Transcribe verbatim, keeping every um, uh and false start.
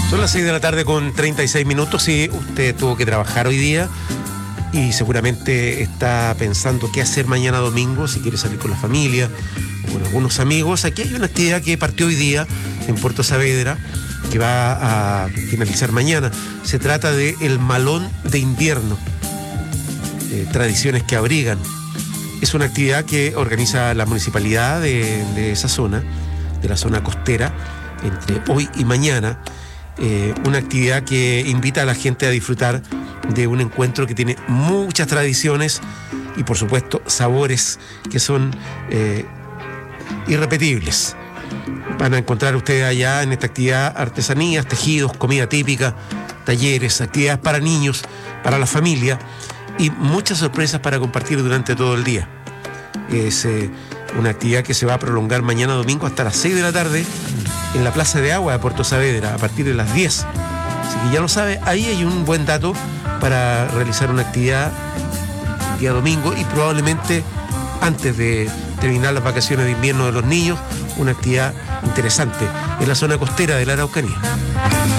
Son las seis de la tarde con treinta y seis minutos y usted tuvo que trabajar hoy día y seguramente está pensando qué hacer mañana domingo, si quiere salir con la familia o con algunos amigos. Aquí hay una actividad que partió hoy día en Puerto Saavedra que va a finalizar mañana. Se trata de el Malón de Invierno, eh, tradiciones que abrigan. Es una actividad que organiza la municipalidad de, de esa zona, de la zona costera, entre hoy y mañana. Eh, una actividad que invita a la gente a disfrutar de un encuentro que tiene muchas tradiciones y, por supuesto, sabores que son eh, irrepetibles. Van a encontrar ustedes allá en esta actividad artesanías, tejidos, comida típica, talleres, actividades para niños, para la familia y muchas sorpresas para compartir durante todo el día. Es eh, una actividad que se va a prolongar mañana domingo hasta las seis de la tarde en la Plaza de Agua de Puerto Saavedra, a partir de las diez. Así que ya lo sabe, ahí hay un buen dato para realizar una actividad el día domingo y probablemente antes de terminar las vacaciones de invierno de los niños, una actividad interesante en la zona costera de la Araucanía.